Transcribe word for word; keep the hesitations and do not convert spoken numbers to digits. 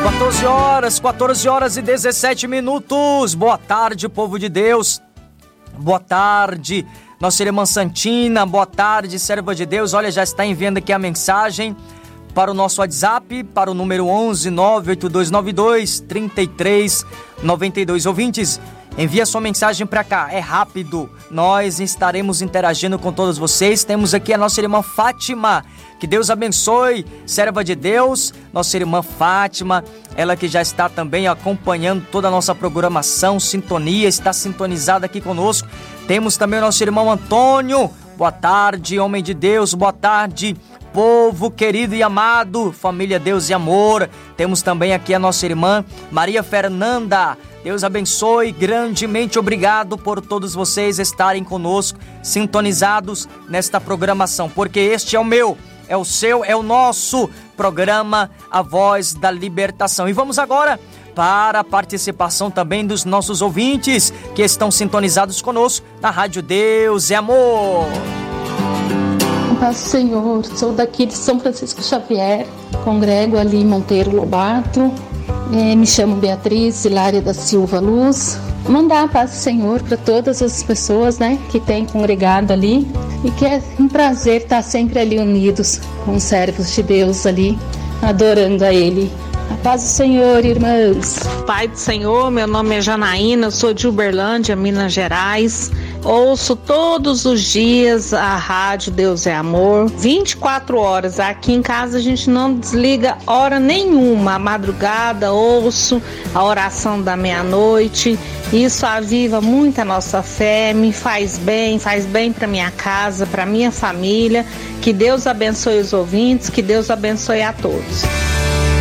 quatorze horas, quatorze horas e dezessete minutos. Boa tarde, povo de Deus. Boa tarde, nossa irmã Santina. Boa tarde, serva de Deus. Olha, já está enviando aqui a mensagem para o nosso WhatsApp, para o número onze nove oito dois nove dois, três três nove dois. Ouvintes, envia sua mensagem para cá, é rápido. Nós estaremos interagindo com todos vocês. Temos aqui a nossa irmã Fátima. Que Deus abençoe, serva de Deus, nossa irmã Fátima, ela que já está também acompanhando toda a nossa programação, sintonia, está sintonizada aqui conosco. Temos também o nosso irmão Antônio. Boa tarde, homem de Deus, boa tarde, povo querido e amado, família Deus e Amor. Temos também aqui a nossa irmã Maria Fernanda. Deus abençoe, grandemente obrigado por todos vocês estarem conosco, sintonizados nesta programação, porque este é o meu, é o seu, é o nosso programa A Voz da Libertação. E vamos agora para a participação também dos nossos ouvintes que estão sintonizados conosco na Rádio Deus e Amor. Paz do Senhor, sou daqui de São Francisco Xavier, congrego ali em Monteiro Lobato, é, me chamo Beatriz Hilária da Silva Luz. Mandar a paz do Senhor para todas as pessoas, né, que têm congregado ali, e que é um prazer estar sempre ali unidos com os servos de Deus ali, adorando a Ele. A paz do Senhor, irmãs. Pai do Senhor, meu nome é Janaína, eu sou de Uberlândia, Minas Gerais. Ouço todos os dias a rádio Deus é Amor, vinte e quatro horas. Aqui em casa a gente não desliga hora nenhuma. A madrugada ouço a oração da meia-noite. Isso aviva muito a nossa fé, me faz bem, faz bem para minha casa, para minha família. Que Deus abençoe os ouvintes, que Deus abençoe a todos.